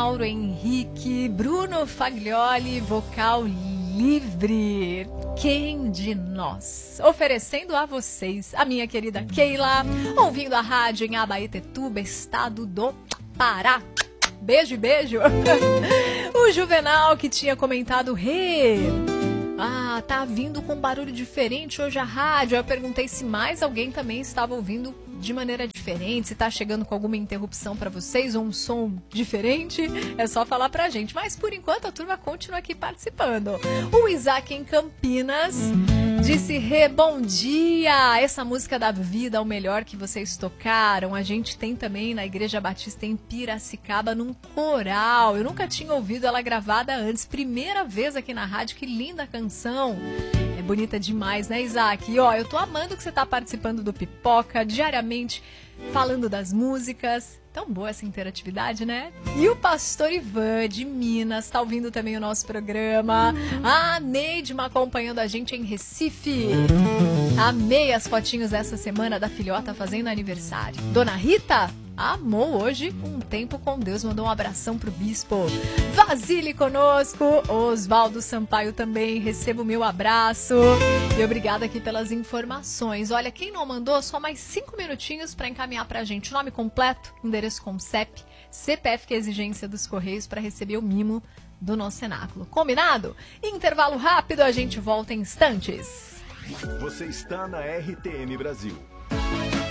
Mauro Henrique, Bruno Faglioli, vocal livre. Quem de nós? Oferecendo a vocês, a minha querida Keila, ouvindo a rádio em Abaetetuba, estado do Pará. Beijo, beijo. O Juvenal que tinha comentado, tá vindo com barulho diferente hoje a rádio. Eu perguntei se mais alguém também estava ouvindo de maneira diferente, se tá chegando com alguma interrupção para vocês ou um som diferente, é só falar pra gente. Mas por enquanto a turma continua aqui participando. O Isaac em Campinas disse: bom dia, essa música da vida, o melhor que vocês tocaram, a gente tem também na Igreja Batista em Piracicaba num coral. Eu nunca tinha ouvido ela gravada antes, primeira vez aqui na rádio, que linda canção. É bonita demais, né, Isaac? E eu tô amando que você tá participando do Pipoca diariamente, falando das músicas. Tão boa essa interatividade, né? E o pastor Ivan, de Minas, tá ouvindo também o nosso programa. A Neidma acompanhando a gente em Recife. Amei as fotinhos dessa semana da filhota fazendo aniversário. Dona Rita amou hoje um tempo com Deus, mandou um abração pro bispo. Vasile conosco, Oswaldo Sampaio também, recebo o meu abraço. E obrigada aqui pelas informações. Olha, quem não mandou, só mais 5 minutinhos para encaminhar pra gente. Nome completo, endereço com CEP, CPF, que é a exigência dos Correios para receber o mimo do nosso cenáculo. Combinado? Intervalo rápido, a gente volta em instantes. Você está na RTM Brasil.